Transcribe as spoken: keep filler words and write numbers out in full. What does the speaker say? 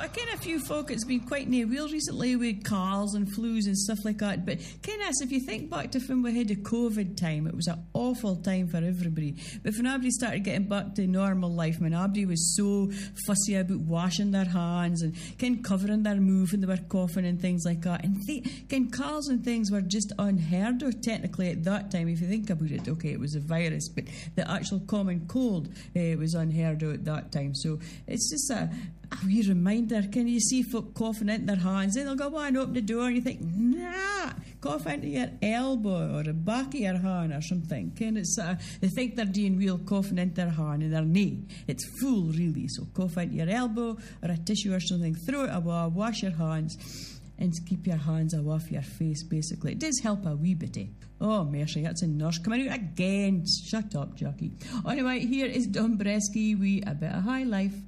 I ken a few folk it's been quite near wheel recently with cars and flus and stuff like that. But ken us, if you think back to when we had the COVID time, it was an awful time for everybody. But when everybody started getting back to normal life, when everybody was so fussy about washing their hands and ken covering their mouth and they were coughing and things like that, and they, ken cars and things were just unheard of technically at that time. If you think about it, okay, it was a virus, but the actual common cold uh, was unheard of at that time. So it's just a, a wee reminder. Can you see folk coughing into their hands, then they'll go on, open the door, and you think, nah, cough into your elbow or the back of your hand or something. Can it's uh, they think they're doing real coughing into their hand and their knee. It's full really. So cough into your elbow or a tissue or something, throw it away, wash your hands and keep your hands off your face, basically. It does help a wee bit, eh? Oh, mercy, that's a nurse coming out again. Shut up, Jackie. Anyway, here is Don Bresky, we A Bit of High Life.